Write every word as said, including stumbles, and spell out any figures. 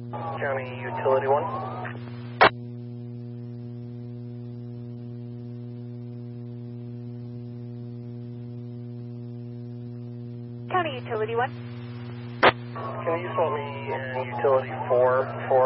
County Utility one. County Utility one. Can you swap me in Utility four for